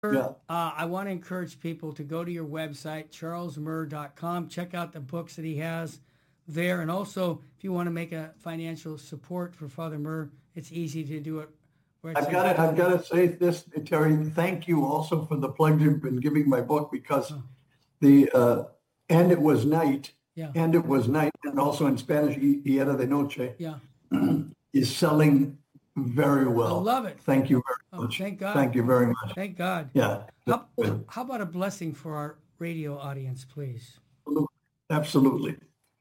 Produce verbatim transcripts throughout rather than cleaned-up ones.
Yeah. Uh, I want to encourage people to go to your website, charles murr dot com. Check out the books that he has there. And also, if you want to make a financial support for Father Murr, it's easy to do it. where I've got to, I've got to say this, Terry, thank you also for the plug you've been giving my book, because Oh. the, uh, and it was night, Yeah, and it was night, and also in Spanish, Y y era de noche, yeah. is selling very well. I love it. Thank you very Oh, much. thank God. Thank you very much. Thank God. Yeah. How, how about a blessing for our radio audience, please? Absolutely.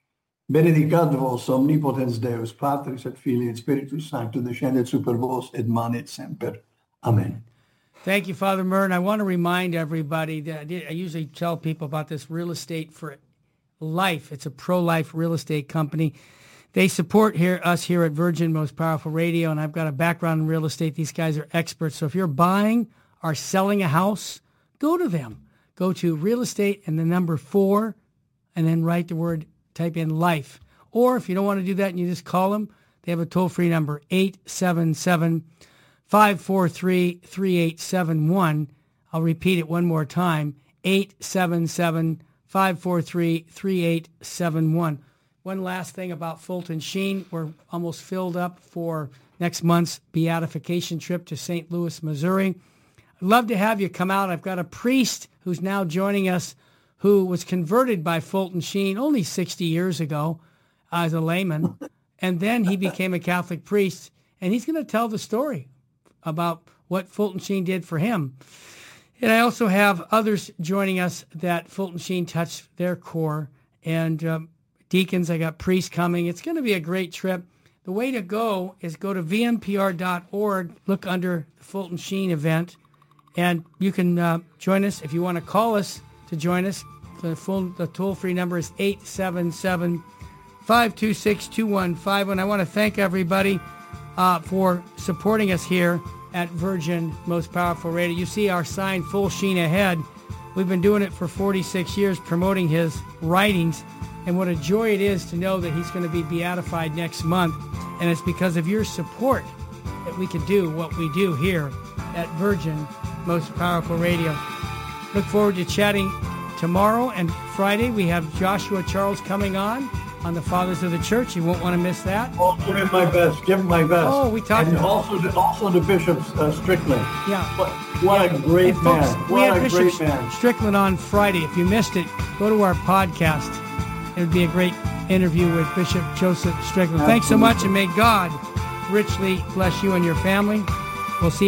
Benedicat vos omnipotens Deus, Patris et Filii et Spiritus Sanctus, descendet super vos et manet semper. Amen. Thank you, Father Murr. And I want to remind everybody that I, did, I usually tell people about this Real Estate for Life. It's a pro-life real estate company. They support here us here at Virgin Most Powerful Radio, and I've got a background in real estate. These guys are experts. So if you're buying or selling a house, go to them. Go to real estate and the number four, and then write the word, type in life. Or if you don't want to do that and you just call them, they have a toll-free number, eight seven seven, five four three, three eight seven one. I'll repeat it one more time, eight seven seven, five four three, three eight seven one. One last thing about Fulton Sheen. We're almost filled up for next month's beatification trip to Saint Louis, Missouri. I'd love to have you come out. I've got a priest who's now joining us who was converted by Fulton Sheen only sixty years ago uh, as a layman. And then he became a Catholic priest. And he's going to tell the story about what Fulton Sheen did for him. And I also have others joining us that Fulton Sheen touched their core. And um, deacons, I got priests coming. It's going to be a great trip. The way to go is go to v m p r dot org, look under the Fulton Sheen event, and you can uh, join us. If you want to call us to join us, the full the toll-free number is eight seven seven, five two six, two one five one. I want to thank everybody uh, for supporting us here at Virgin Most Powerful Radio. You see our sign, Full Sheen Ahead. We've been doing it for forty-six years, promoting his writings. And what a joy it is to know that he's going to be beatified next month. And it's because of your support that we can do what we do here at Virgin Most Powerful Radio. Look forward to chatting tomorrow and Friday. We have Joshua Charles coming on on the Fathers of the Church. You won't want to miss that. Oh, give him my best. Give him my best. Oh, we talked and about also to, also to Bishop uh, Strickland. Yeah. What, what a great and folks, man. We What had a Bishop great man. Strickland on Friday. If you missed it, go to our podcast. It would be a great interview with Bishop Joseph Strickland. Absolutely. Thanks so much, and may God richly bless you and your family. We'll see you.